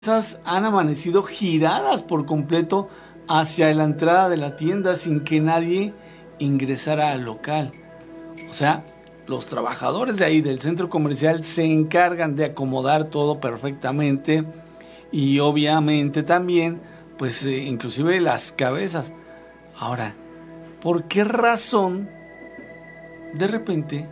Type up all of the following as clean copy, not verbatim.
Esas han amanecido giradas por completo hacia la entrada de la tienda sin que nadie ingresara al local. O sea, los trabajadores de ahí del centro comercial se encargan de acomodar todo perfectamente y obviamente también, pues inclusive las cabezas. Ahora, ¿por qué razón de repente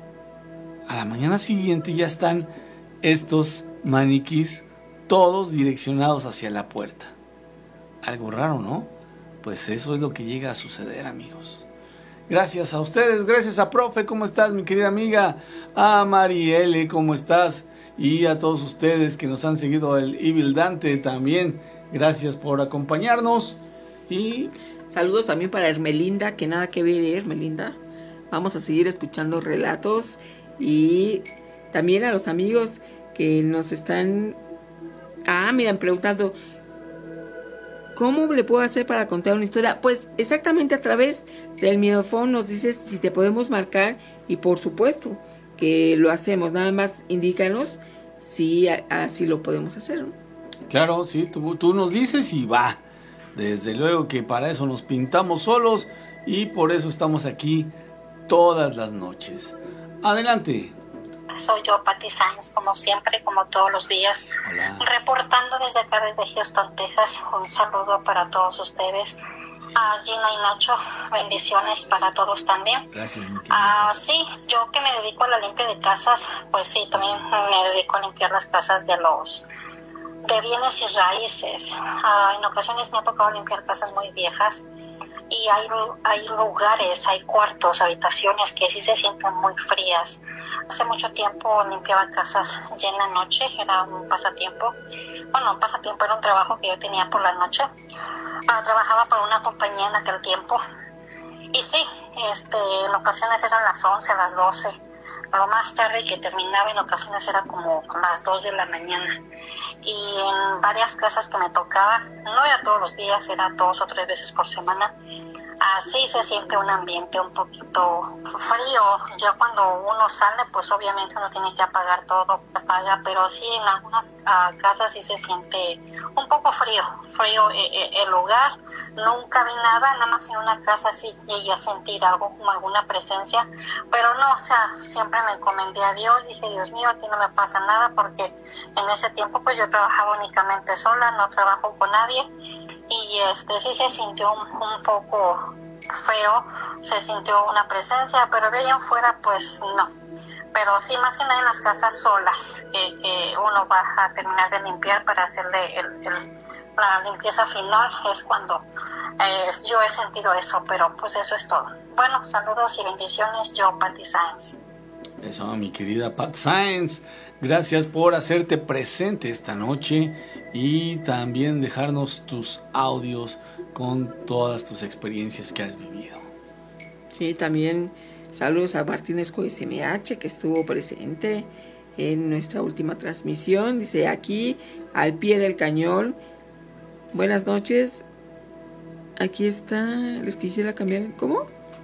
a la mañana siguiente ya están estos maniquís todos direccionados hacia la puerta? Algo raro, ¿no? Pues eso es lo que llega a suceder, amigos. Gracias a ustedes, gracias a Profe, ¿cómo estás, mi querida amiga? A Marielle, ¿cómo estás? Y a todos ustedes que nos han seguido, el Evil Dante también, gracias por acompañarnos. Y saludos también para Hermelinda, que nada que ver, Hermelinda. Vamos a seguir escuchando relatos y también a los amigos que nos están... miren, preguntando, ¿cómo le puedo hacer para contar una historia? Pues exactamente a través del Miedofón nos dices si te podemos marcar y por supuesto que lo hacemos, nada más indícanos si así lo podemos hacer, ¿no? Claro, sí, tú nos dices y va. Desde luego que para eso nos pintamos solos y por eso estamos aquí todas las noches. Adelante. Soy yo, Patti Sainz, como siempre, como todos los días. Hola. Reportando desde acá, desde Houston, Texas. Un saludo para todos ustedes. A Gina y Nacho, bendiciones para todos también. Gracias. Sí, yo que me dedico a la limpia de casas, pues sí, también me dedico a limpiar las casas de bienes y raíces. En ocasiones me ha tocado limpiar casas muy viejas. Y hay lugares, hay cuartos, habitaciones que sí se sienten muy frías. Hace mucho tiempo limpiaba casas ya en la noche, era un pasatiempo. Bueno, un pasatiempo era un trabajo que yo tenía por la noche. Trabajaba para una compañía en aquel tiempo. Y sí, en ocasiones eran las 11, las 12. Lo más tarde que terminaba en ocasiones era como las 2 de la mañana. Y en varias casas que me tocaba, no era todos los días, era 2 o 3 veces por semana, así se siente un ambiente un poquito frío. Ya cuando uno sale, pues obviamente uno tiene que apagar todo, apaga, pero sí en algunas casas sí se siente un poco frío el lugar. Nunca vi nada más en una casa sí llegué a sentir algo como alguna presencia, pero no, o sea, siempre me encomendé a Dios, dije, Dios mío, aquí no me pasa nada, porque en ese tiempo pues yo trabajaba únicamente sola, no trabajo con nadie, y sí se sintió un poco feo, se sintió una presencia, pero de ahí en fuera pues no. Pero sí, más que nada en las casas solas, que uno va a terminar de limpiar para hacerle la limpieza final, es cuando yo he sentido eso, pero pues eso es todo. Bueno, saludos y bendiciones, yo, Patti Sainz. Eso, mi querida Pat Sainz, gracias por hacerte presente esta noche y también dejarnos tus audios con todas tus experiencias que has vivido. Sí, también saludos a Martín Esco SMH, que estuvo presente en nuestra última transmisión. Dice, aquí al pie del cañón. Buenas noches. Aquí está. Les quisiera cambiar. ¿Cómo?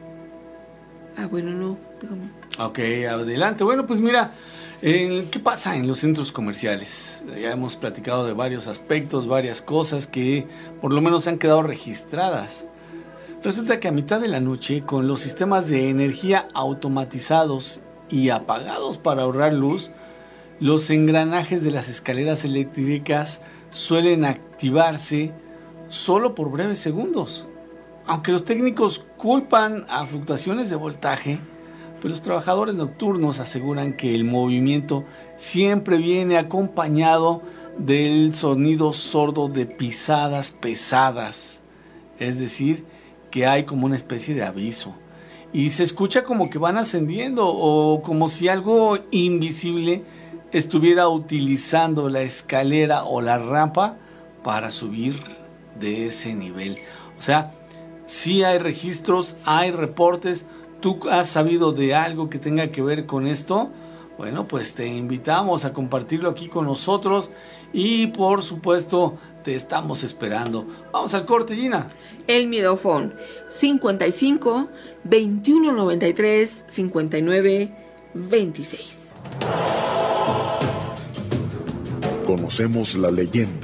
Bueno, no. Déjame. Ok, adelante. Bueno, pues mira, ¿qué pasa en los centros comerciales? Ya hemos platicado de varios aspectos, varias cosas que por lo menos han quedado registradas. Resulta que a mitad de la noche, con los sistemas de energía automatizados y apagados para ahorrar luz, los engranajes de las escaleras eléctricas suelen activarse solo por breves segundos. Aunque los técnicos culpan a fluctuaciones de voltaje, pues los trabajadores nocturnos aseguran que el movimiento siempre viene acompañado del sonido sordo de pisadas pesadas. Es decir, que hay como una especie de aviso. Y se escucha como que van ascendiendo o como si algo invisible estuviera utilizando la escalera o la rampa para subir de ese nivel. O sea, sí hay registros, hay reportes. ¿Tú has sabido de algo que tenga que ver con esto? Bueno, pues te invitamos a compartirlo aquí con nosotros y por supuesto te estamos esperando. Vamos al corte, Gina. El Miedofón 55 21 93 59 26. Conocemos la leyenda